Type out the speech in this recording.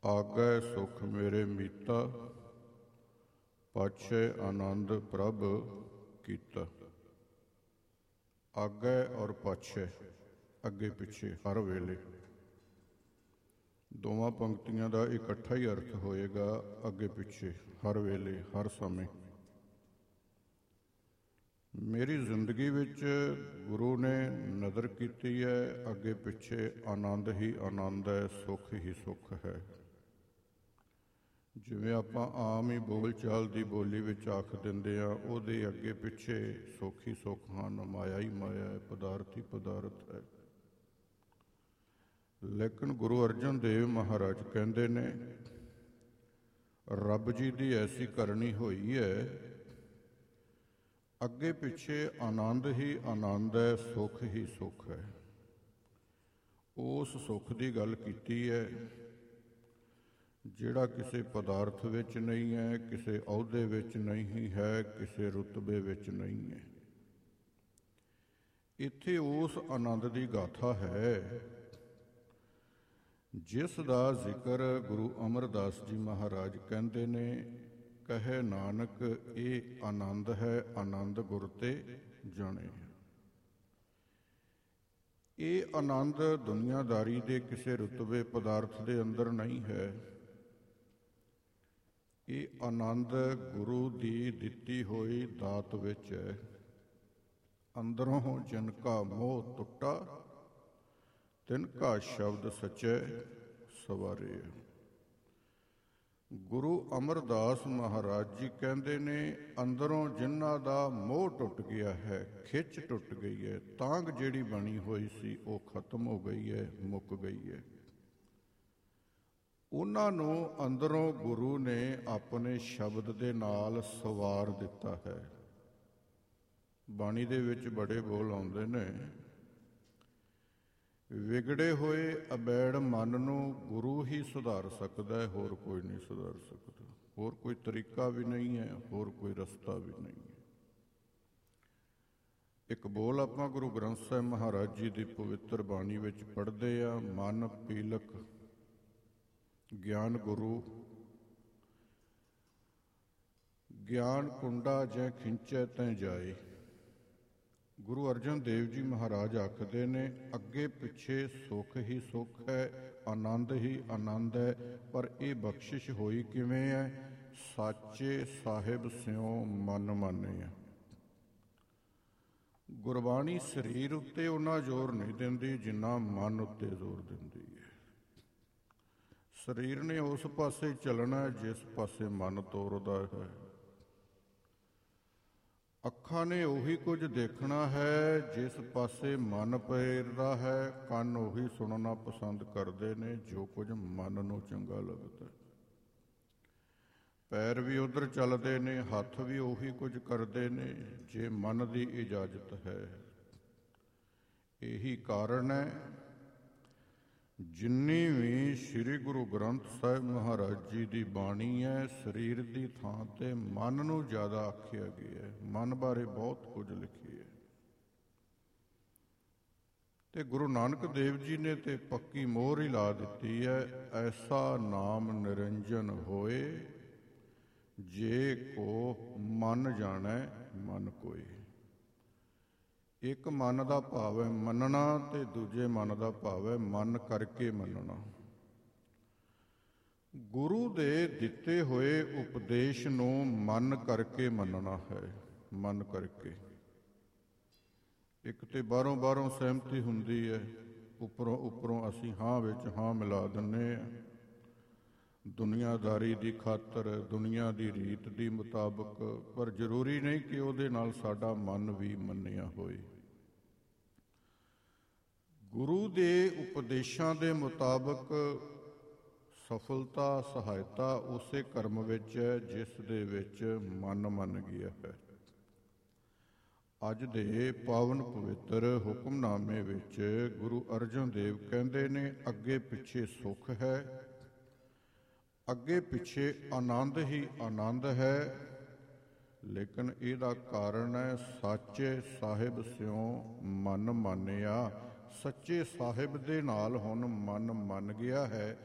ਆਗੈ ਸੁਖ ਮੇਰੇ ਮੀਤਾ, ਪਾਛੈ ਆਨੰਦ ਪ੍ਰਭ ਕੀਤਾ। ਆਗੈ ਔਰ ਪਾਛੈ, ਅੱਗੇ ਪਿੱਛੇ, ਹਰ ਵੇਲੇ, ਦੋਵਾਂ ਪੰਕਤੀਆਂ ਦਾ ਇਕੱਠਾ ਹੀ ਅਰਥ ਹੋਏਗਾ। ਅੱਗੇ ਪਿੱਛੇ, ਹਰ ਵੇਲੇ, ਹਰ ਸਮੇਂ। ਮੇਰੀ ਜ਼ਿੰਦਗੀ ਵਿੱਚ ਗੁਰੂ ਨੇ ਨਜ਼ਰ ਕੀਤੀ ਹੈ, ਅੱਗੇ ਪਿੱਛੇ ਆਨੰਦ ਹੀ ਆਨੰਦ ਹੈ, ਸੁੱਖ ਹੀ ਸੁੱਖ ਹੈ। ਜਿਵੇਂ ਆਪਾਂ ਆਮ ਹੀ ਬੋਲ ਚਾਲ ਦੀ ਬੋਲੀ ਵਿੱਚ ਆਖ ਦਿੰਦੇ ਹਾਂ, ਉਹਦੇ ਅੱਗੇ ਪਿੱਛੇ ਸੁੱਖ ਹੀ ਸੁੱਖ ਹਨ, ਮਾਇਆ ਹੀ ਮਾਇਆ ਹੈ, ਪਦਾਰਥ ਹੀ ਪਦਾਰਥ ਹੈ। ਲੇਕਿਨ ਗੁਰੂ ਅਰਜਨ ਦੇਵ ਮਹਾਰਾਜ ਕਹਿੰਦੇ ਨੇ, ਰੱਬ ਜੀ ਦੀ ਐਸੀ ਕਰਨੀ ਹੋਈ ਹੈ, ਅੱਗੇ ਪਿੱਛੇ ਆਨੰਦ ਹੀ ਆਨੰਦ ਹੈ, ਸੁੱਖ ਹੀ ਸੁੱਖ ਹੈ। ਉਸ ਸੁੱਖ ਦੀ ਗੱਲ ਕੀਤੀ ਹੈ ਜਿਹੜਾ ਕਿਸੇ ਪਦਾਰਥ ਵਿੱਚ ਨਹੀਂ ਹੈ, ਕਿਸੇ ਅਹੁਦੇ ਵਿੱਚ ਨਹੀਂ ਹੈ, ਕਿਸੇ ਰੁਤਬੇ ਵਿੱਚ ਨਹੀਂ ਹੈ। ਇੱਥੇ ਉਸ ਆਨੰਦ ਦੀ ਗਾਥਾ ਹੈ ਜਿਸ ਦਾ ਜ਼ਿਕਰ ਗੁਰੂ ਅਮਰਦਾਸ ਜੀ ਮਹਾਰਾਜ ਕਹਿੰਦੇ ਨੇ, ਕਹੇ ਨਾਨਕ ਇਹ ਆਨੰਦ ਹੈ, ਆਨੰਦ ਗੁਰ ਤੇ ਜਾਣੇ। ਇਹ ਆਨੰਦ ਦੁਨੀਆਦਾਰੀ ਦੇ ਕਿਸੇ ਰੁਤਬੇ ਪਦਾਰਥ ਦੇ ਅੰਦਰ ਨਹੀਂ ਹੈ। ਇਹ ਆਨੰਦ ਗੁਰੂ ਦੀ ਦਿੱਤੀ ਹੋਈ ਦਾਤ ਵਿੱਚ ਹੈ। ਅੰਦਰੋਂ ਜਿਨ ਕਾ ਮੋਹ ਟੁੱਟਾ, ਤਿਨ ਕਾ ਸ਼ਬਦ ਸੱਚੇ ਸਵਾਰੇ। ਗੁਰੂ ਅਮਰਦਾਸ ਮਹਾਰਾਜ ਜੀ ਕਹਿੰਦੇ ਨੇ, ਅੰਦਰੋਂ ਜਿਨ੍ਹਾਂ ਦਾ ਮੋਹ ਟੁੱਟ ਗਿਆ ਹੈ, ਖਿੱਚ ਟੁੱਟ ਗਈ ਹੈ, ਤਾਂਘ ਜਿਹੜੀ ਬਣੀ ਹੋਈ ਸੀ ਉਹ ਖਤਮ ਹੋ ਗਈ ਹੈ, ਮੁੱਕ ਗਈ ਹੈ। ਉਹਨਾਂ ਨੂੰ ਅੰਦਰੋਂ ਗੁਰੂ ਨੇ ਆਪਣੇ ਸ਼ਬਦ ਦੇ ਨਾਲ ਸਵਾਰ ਦਿੱਤਾ ਹੈ। ਬਾਣੀ ਦੇ ਵਿੱਚ ਬੜੇ ਬੋਲ ਆਉਂਦੇ ਨੇ, ਵਿਗੜੇ ਹੋਏ ਅਬੈੜ ਮਨ ਨੂੰ ਗੁਰੂ ਹੀ ਸੁਧਾਰ ਸਕਦਾ ਹੈ, ਹੋਰ ਕੋਈ ਨਹੀਂ ਸੁਧਾਰ ਸਕਦਾ। ਹੋਰ ਕੋਈ ਤਰੀਕਾ ਵੀ ਨਹੀਂ ਹੈ, ਹੋਰ ਕੋਈ ਰਸਤਾ ਵੀ ਨਹੀਂ ਹੈ। ਇੱਕ ਬੋਲ ਆਪਾਂ ਗੁਰੂ ਗ੍ਰੰਥ ਸਾਹਿਬ ਮਹਾਰਾਜ ਜੀ ਦੀ ਪਵਿੱਤਰ ਬਾਣੀ ਵਿੱਚ ਪੜ੍ਹਦੇ ਆ, ਮਨ ਪੀਲਕ ਗਿਆਨ ਗੁਰੂ, ਗਿਆਨ ਕੁੰਡਾ ਜੈ ਖਿੰਚੈ ਤੈ ਜਾਏ। ਗੁਰੂ ਅਰਜਨ ਦੇਵ ਜੀ ਮਹਾਰਾਜ ਆਖਦੇ ਨੇ, ਅੱਗੇ ਪਿੱਛੇ ਸੁੱਖ ਹੀ ਸੁੱਖ ਹੈ, ਆਨੰਦ ਹੀ ਆਨੰਦ ਹੈ, ਪਰ ਇਹ ਬਖਸ਼ਿਸ਼ ਹੋਈ ਕਿਵੇਂ ਹੈ? ਸਾਚੇ ਸਾਹਿਬ ਸਿਉ ਮਨ ਮਾਨਿਆ। ਗੁਰਬਾਣੀ ਸਰੀਰ ਉੱਤੇ ਉਹਨਾਂ ਜ਼ੋਰ ਨਹੀਂ ਦਿੰਦੀ ਜਿੰਨਾ ਮਨ ਉੱਤੇ ਜ਼ੋਰ ਦਿੰਦੀ ਹੈ। ਸਰੀਰ ਨੇ ਉਸ ਪਾਸੇ ਚੱਲਣਾ ਜਿਸ ਪਾਸੇ ਮਨ ਤੋਰਦਾ ਹੈ। ਅੱਖਾਂ ਨੇ ਉਹੀ ਕੁਝ ਦੇਖਣਾ ਹੈ ਜਿਸ ਪਾਸੇ ਮਨ ਪ੍ਰੇਰਦਾ ਹੈ। ਕੰਨ ਉਹੀ ਸੁਣਨਾ ਪਸੰਦ ਕਰਦੇ ਨੇ ਜੋ ਕੁਝ ਮਨ ਨੂੰ ਚੰਗਾ ਲੱਗਦਾ। ਪੈਰ ਵੀ ਉੱਧਰ ਚੱਲਦੇ ਨੇ, ਹੱਥ ਵੀ ਉਹੀ ਕੁਝ ਕਰਦੇ ਨੇ ਜੇ ਮਨ ਦੀ ਇਜਾਜ਼ਤ ਹੈ। ਇਹੀ ਕਾਰਨ ਹੈ ਜਿੰਨੀ ਵੀ ਸ੍ਰੀ ਗੁਰੂ ਗ੍ਰੰਥ ਸਾਹਿਬ ਮਹਾਰਾਜ ਜੀ ਦੀ ਬਾਣੀ ਹੈ, ਸਰੀਰ ਦੀ ਥਾਂ ਤੇ ਮਨ ਨੂੰ ਜ਼ਿਆਦਾ ਆਖਿਆ ਗਿਆ ਹੈ। ਮਨ ਬਾਰੇ ਬਹੁਤ ਕੁਝ ਲਿਖਿਆ ਹੈ। ਤੇ ਗੁਰੂ ਨਾਨਕ ਦੇਵ ਜੀ ਨੇ ਤੇ ਪੱਕੀ ਮੋਹਰ ਹੀ ਲਾ ਦਿੱਤੀ ਹੈ, ਐਸਾ ਨਾਮ ਨਿਰੰਜਨ ਹੋਏ, ਜੇ ਕੋ ਮਨ ਜਾਣੈ ਮਨ ਕੋਇ। ਇੱਕ ਮਨ ਦਾ ਭਾਵ ਹੈ ਮੰਨਣਾ, ਤੇ ਦੂਜੇ ਮਨ ਦਾ ਭਾਵ ਹੈ ਮਨ ਕਰਕੇ ਮੰਨਣਾ। ਗੁਰੂ ਦੇ ਦਿੱਤੇ ਹੋਏ ਉਪਦੇਸ਼ ਨੂੰ ਮਨ ਕਰਕੇ ਮੰਨਣਾ ਹੈ। ਮਨ ਕਰਕੇ। ਇੱਕ ਤੇ ਬਾਹਰੋਂ ਸਹਿਮਤੀ ਹੁੰਦੀ ਹੈ, ਉੱਪਰੋਂ ਅਸੀਂ ਹਾਂ ਵਿੱਚ ਹਾਂ ਮਿਲਾ ਦਿੰਦੇ ਹਾਂ, ਦੁਨੀਆਦਾਰੀ ਦੀ ਖਾਤਰ, ਦੁਨੀਆ ਦੀ ਰੀਤ ਦੀ ਮੁਤਾਬਕ। ਪਰ ਜ਼ਰੂਰੀ ਨਹੀਂ ਕਿ ਉਹਦੇ ਨਾਲ ਸਾਡਾ ਮਨ ਵੀ ਮੰਨਿਆ ਹੋਏ। ਗੁਰੂ ਦੇ ਉਪਦੇਸ਼ਾਂ ਦੇ ਮੁਤਾਬਕ ਸਫਲਤਾ, ਸਹਾਇਤਾ ਉਸੇ ਕਰਮ ਵਿੱਚ ਹੈ ਜਿਸ ਦੇ ਵਿੱਚ ਮਨ ਮੰਨ ਗਿਆ ਹੈ। ਅੱਜ ਦੇ ਪਾਵਨ ਪਵਿੱਤਰ ਹੁਕਮਨਾਮੇ ਵਿੱਚ ਗੁਰੂ ਅਰਜਨ ਦੇਵ ਕਹਿੰਦੇ ਨੇ, ਅੱਗੇ ਪਿੱਛੇ ਸੁੱਖ ਹੈ, ਅੱਗੇ ਪਿੱਛੇ ਆਨੰਦ ਹੀ ਆਨੰਦ ਹੈ, ਲੇਕਿਨ ਇਹਦਾ ਕਾਰਨ ਹੈ ਸਾਚੇ ਸਾਹਿਬ ਸਿਉ ਮਨ ਮਾਨਿਆ। ਸੱਚੇ ਸਾਹਿਬ ਦੇ ਨਾਲ ਹੁਣ ਮਨ ਮੰਨ ਗਿਆ ਹੈ